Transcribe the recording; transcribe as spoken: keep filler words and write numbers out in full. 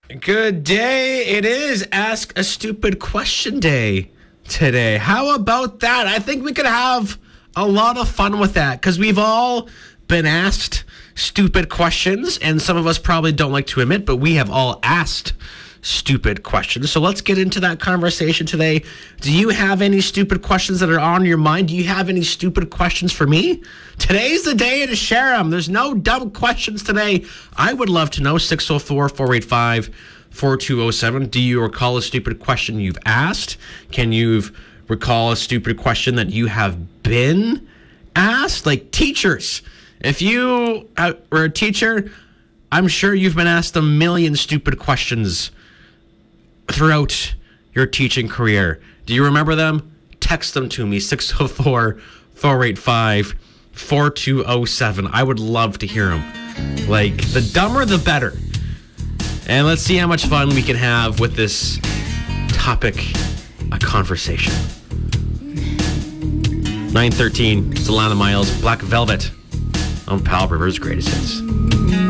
Good day. It is Ask a Stupid Question Day today. How about that? I think we could have a lot of fun with that because we've all been asked stupid questions, and some of us probably don't like to admit, but we have all asked stupid questions. So let's get into that conversation today. Do you have any stupid questions that are on your mind? Do you have any stupid questions for me? Today's the day to share them. There's no dumb questions today. I would love to know. six oh four, four eight five, four two oh seven. Do you recall a stupid question you've asked? Can you recall a stupid question that you have been asked? Like teachers. If you were a teacher, I'm sure you've been asked a million stupid questions throughout your teaching career. Do you remember them? Text them to me, six oh four, four eight five, four two oh seven. I would love to hear them. Like, the dumber, the better. And let's see how much fun we can have with this topic, a conversation. nine thirteen, Solana Miles, Black Velvet on Pal River's Greatest Hits.